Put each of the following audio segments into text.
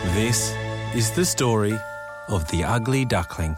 This is the story of the Ugly Duckling.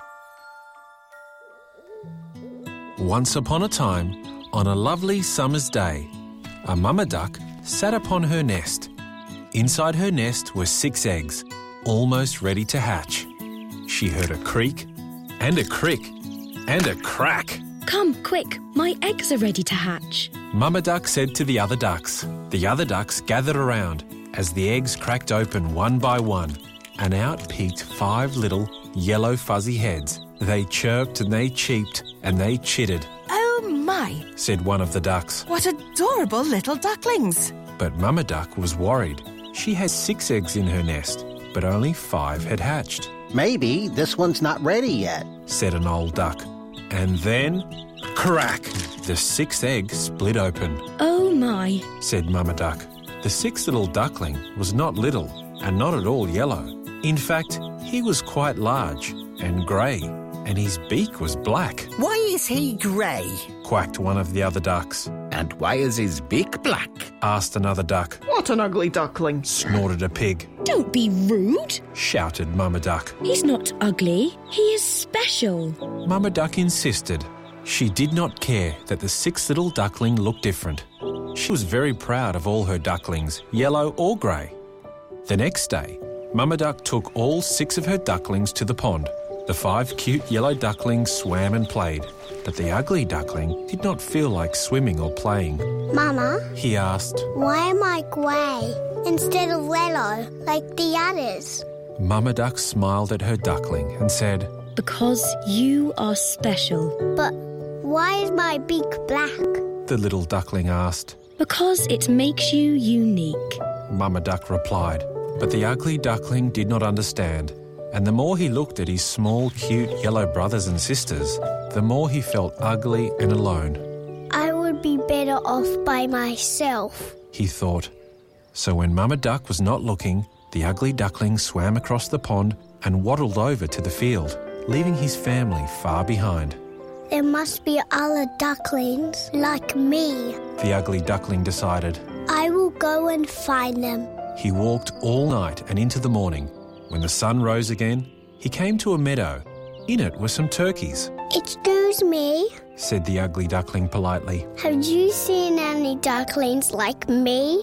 Once upon a time, on a lovely summer's day, a mama duck sat upon her nest. Inside her nest were 6 eggs, almost ready to hatch. She heard a creak and a crick and a crack. Come, quick, my eggs are ready to hatch. Mama duck said to the other ducks. The other ducks gathered around as the eggs cracked open one by one, and out peeked 5 little yellow fuzzy heads. They chirped and they cheeped and they chittered. "Oh my," said one of the ducks. "what adorable little ducklings." But Mama duck was worried. She had 6 eggs in her nest, but only 5 had hatched. "Maybe this one's not ready yet," said an old duck. And then, crack! The 6th egg split open. Oh my, said Mama duck. The 6th little duckling was not little and not at all yellow. In fact, he was quite large and grey, and his beak was black. "Why is he grey?" quacked one of the other ducks. "And why is his beak black?" asked another duck. What an ugly duckling. Snorted a pig. don't be rude. Shouted Mama duck. He's not ugly, he is special. Mama duck insisted. She did not care that the 6th little duckling looked different. She was very proud of all her ducklings, yellow or grey. The next day, Mama duck took all 6 of her ducklings to the pond. The 5 cute yellow ducklings swam and played, but the ugly duckling did not feel like swimming or playing. Mama, He asked. why am I grey instead of yellow like the others? Mama duck smiled at her duckling and said, Because you are special. But why is my beak black? the little duckling asked. Because it makes you unique. Mama duck replied, but the ugly duckling did not understand. And the more he looked at his small, cute yellow brothers and sisters, the more he felt ugly and alone, I would be better off by myself. he thought. So when Mama duck was not looking, the ugly duckling swam across the pond and waddled over to the field, leaving his family far behind. There must be other ducklings like me. The ugly duckling decided. I will go and find them. He walked all night and into the morning. When the sun rose again, he came to a meadow. In it were some turkeys. Excuse me, Said the ugly duckling politely. have you seen any ducklings like me?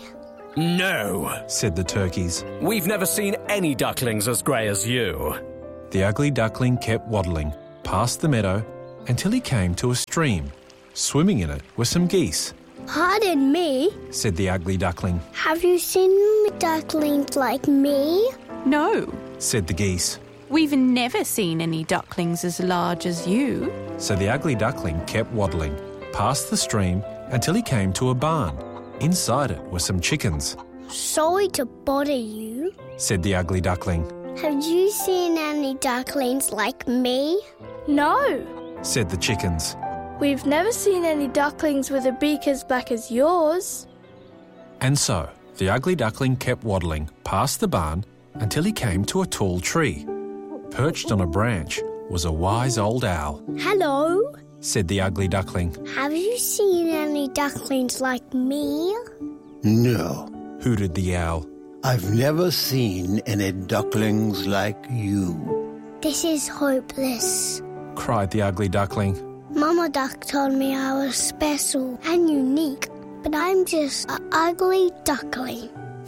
No, Said the turkeys. we've never seen any ducklings as grey as you. The ugly duckling kept waddling past the meadow until he came to a stream. Swimming in it were some geese. Pardon me, Said the ugly duckling. have you seen ducklings like me? No, Said the geese. we've never seen any ducklings as large as you. So the ugly duckling kept waddling past the stream until he came to a barn. Inside it were some chickens. Sorry to bother you. Said the ugly duckling. Have you seen any ducklings like me? No, Said the chickens. we've never seen any ducklings with a beak as black as yours. And so the ugly duckling kept waddling past the barn until he came to a tall tree. Perched on a branch was a wise old owl. Hello, Said the ugly duckling. have you seen any ducklings like me? "No, Hooted the owl. I've never seen any ducklings like you." This is hopeless. Cried the ugly duckling. Mama Duck told me I was special and unique, but I'm just an ugly duckling.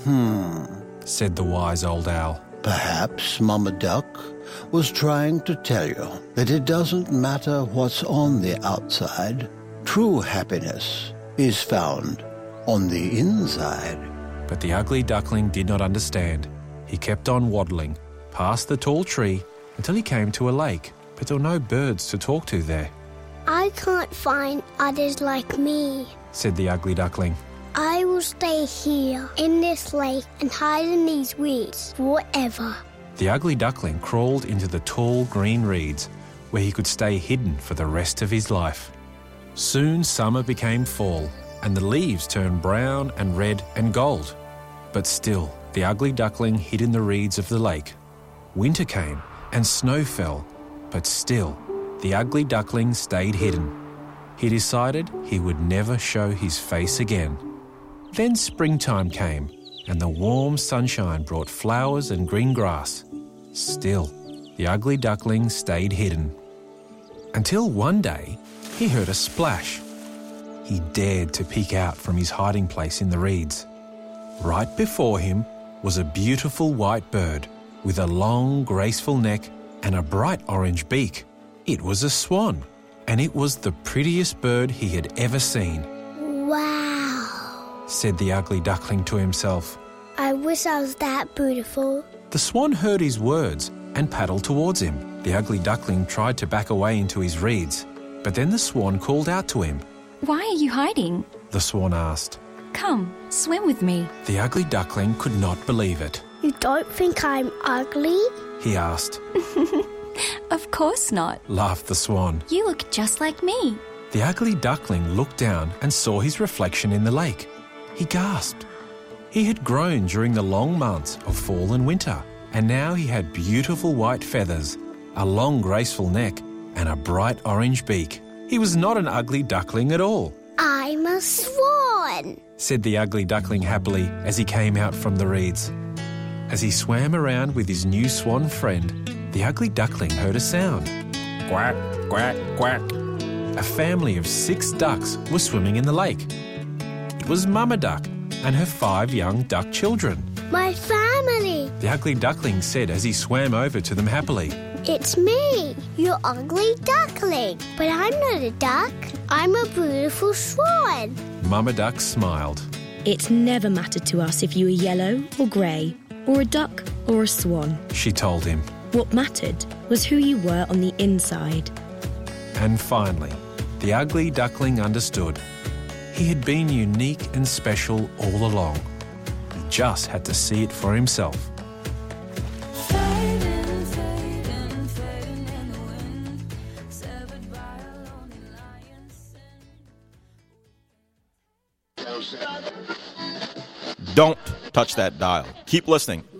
Said the wise old owl. Perhaps Mama Duck was trying to tell you that it doesn't matter what's on the outside. True happiness is found on the inside. But the ugly duckling did not understand. He kept on waddling past the tall tree until he came to a lake, but there were no birds to talk to there. I can't find others like me. Said the ugly duckling. I will stay here in this lake and hide in these weeds forever. The ugly duckling crawled into the tall green reeds where he could stay hidden for the rest of his life. Soon summer became fall and the leaves turned brown and red and gold. But still, the ugly duckling hid in the reeds of the lake. Winter came and snow fell, but still, the ugly duckling stayed hidden. He decided he would never show his face again. Then springtime came, and the warm sunshine brought flowers and green grass. Still, the ugly duckling stayed hidden. Until one day, he heard a splash. He dared to peek out from his hiding place in the reeds. Right before him was a beautiful white bird with a long, graceful neck and a bright orange beak. It was a swan, and it was the prettiest bird he had ever seen. Wow, said the ugly duckling to himself. I wish I was that beautiful. The swan heard his words and paddled towards him. The ugly duckling tried to back away into his reeds, but then the swan called out to him. Why are you hiding? The swan asked. Come, swim with me. The ugly duckling could not believe it. You don't think I'm ugly? He asked. Of course not, laughed the swan. You look just like me. The ugly duckling looked down and saw his reflection in the lake. He gasped. He had grown during the long months of fall and winter, and now he had beautiful white feathers, a long graceful neck, and a bright orange beak. He was not an ugly duckling at all. I'm a swan, said the ugly duckling happily as he came out from the reeds. As he swam around with his new swan friend, the ugly duckling heard a sound. Quack, quack, quack. A family of 6 ducks were swimming in the lake. It was Mama Duck and her 5 young duck children. My family, the ugly duckling said as he swam over to them happily. It's me, your ugly duckling. But I'm not a duck. I'm a beautiful swan. Mama Duck smiled. It never mattered to us if you were yellow or grey, or a duck or a swan, she told him. What mattered was who you were on the inside. And finally, the ugly duckling understood. He had been unique and special all along. He just had to see it for himself. Don't touch that dial. Keep listening.